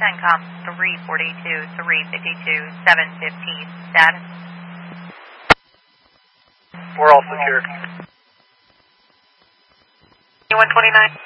CENTCOM 342, 352, 715, status. We're all secure. 129.